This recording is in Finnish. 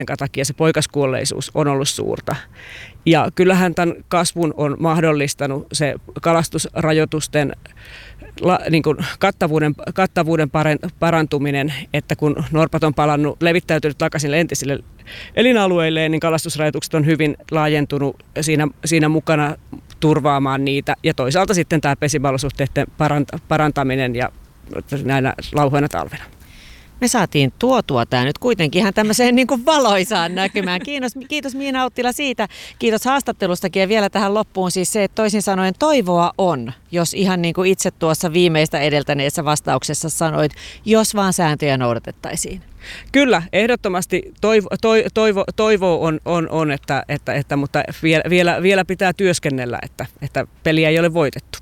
takia se poikaskuolleisuus on ollut suurta. Ja kyllähän tämän kasvun on mahdollistanut se kalastusrajoitusten niin kuin kattavuuden parantuminen, että kun norpat on levittäytynyt takaisin entisille elinalueille, niin kalastusrajoitukset on hyvin laajentunut siinä mukana turvaamaan niitä. Ja toisaalta sitten tämä pesimäolosuhteiden parantaminen ja näinä lauhoina talvena. Me saatiin tuotua tämä nyt kuitenkin ihan tämmöiseen niin kuin valoisaan näkymään. Kiitos Miina Auttila siitä. Kiitos haastattelustakin ja vielä tähän loppuun siis se, että toisin sanoen toivoa on, jos ihan niin kuin itse tuossa viimeistä edeltäneessä vastauksessa sanoit, jos vaan sääntöjä noudatettaisiin. Kyllä, ehdottomasti toivo on että mutta vielä pitää työskennellä, että peliä ei ole voitettu.